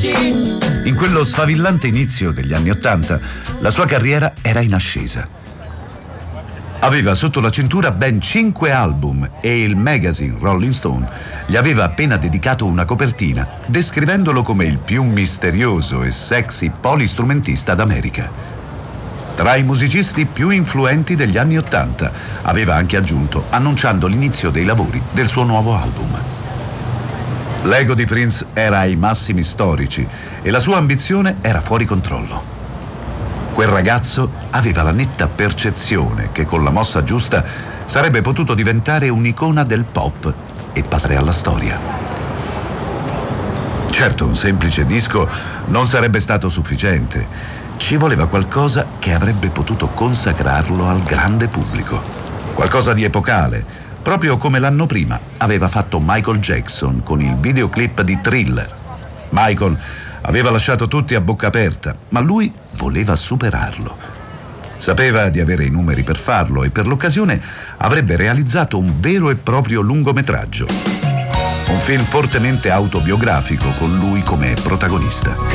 In quello sfavillante inizio degli anni '80, la sua carriera era in ascesa. Aveva sotto la cintura ben 5 album e il magazine Rolling Stone gli aveva appena dedicato una copertina, descrivendolo come il più misterioso e sexy polistrumentista d'America. Tra i musicisti più influenti degli anni '80, aveva anche aggiunto, annunciando l'inizio dei lavori del suo nuovo album. L'ego di Prince era ai massimi storici e la sua ambizione era fuori controllo. Quel ragazzo aveva la netta percezione che con la mossa giusta sarebbe potuto diventare un'icona del pop e passare alla storia. Certo, un semplice disco non sarebbe stato sufficiente. Ci voleva qualcosa che avrebbe potuto consacrarlo al grande pubblico. Qualcosa di epocale, proprio come l'anno prima aveva fatto Michael Jackson con il videoclip di Thriller. Michael aveva lasciato tutti a bocca aperta, ma lui voleva superarlo. Sapeva di avere i numeri per farlo e per l'occasione avrebbe realizzato un vero e proprio lungometraggio. Un film fortemente autobiografico con lui come protagonista.